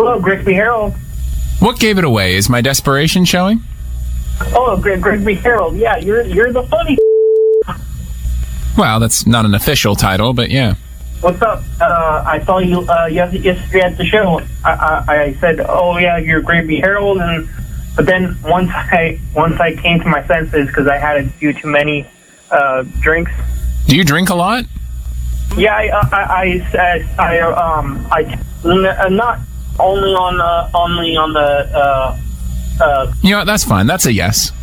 Hello, Grigsby Harold. What gave it away? Is my desperation showing? Oh, Grigsby Harold. Yeah, you're the funny. Well, that's not an official title, but yeah. What's up? I saw you yesterday at the show. I said, "Oh yeah, you're Grigsby Harold," but then once I came to my senses because I had a few too many drinks. Do you drink a lot? Yeah, I not only on the. You know what? That's fine. That's a yes.